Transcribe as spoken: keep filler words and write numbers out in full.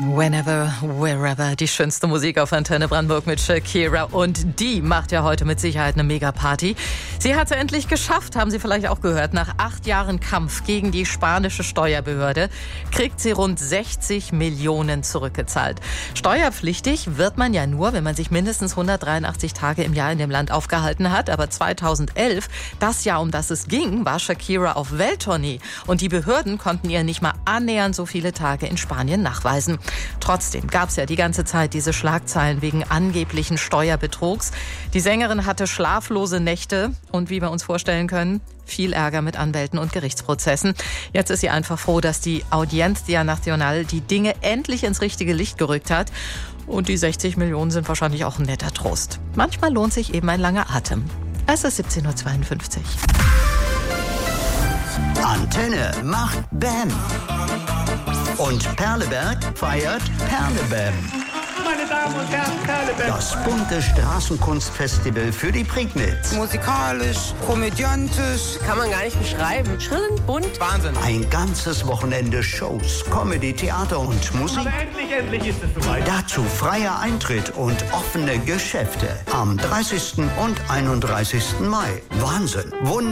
Whenever, wherever, die schönste Musik auf Antenne Brandenburg mit Shakira. Und die macht ja heute mit Sicherheit eine Mega-Party. Sie hat es endlich geschafft, haben Sie vielleicht auch gehört. Nach acht Jahren Kampf gegen die spanische Steuerbehörde kriegt sie rund sechzig Millionen zurückgezahlt. Steuerpflichtig wird man ja nur, wenn man sich mindestens hundertdreiundachtzig Tage im Jahr in dem Land aufgehalten hat. Aber zweitausendelf, das Jahr, um das es ging, war Shakira auf Welttournee. Und die Behörden konnten ihr nicht mal annähernd so viele Tage in Spanien nachweisen. Trotzdem gab es ja die ganze Zeit diese Schlagzeilen wegen angeblichen Steuerbetrugs. Die Sängerin hatte schlaflose Nächte und, wie wir uns vorstellen können, viel Ärger mit Anwälten und Gerichtsprozessen. Jetzt ist sie einfach froh, dass die Audiencia Nacional die Dinge endlich ins richtige Licht gerückt hat. Und die sechzig Millionen sind wahrscheinlich auch ein netter Trost. Manchmal lohnt sich eben ein langer Atem. Es ist siebzehn Uhr zweiundfünfzig. Antenne macht Bam. Und Perleberg feiert Perlebam. Meine Damen und Herren, Perlebam. Das bunte Straßenkunstfestival für die Prignitz. Musikalisch, komödiantisch, kann man gar nicht beschreiben. Schrillen, bunt, Wahnsinn. Ein ganzes Wochenende Shows, Comedy, Theater und Musik. Aber endlich, endlich ist es soweit. Dazu freier Eintritt und offene Geschäfte am dreißigsten und einunddreißigsten Mai. Wahnsinn. Wunder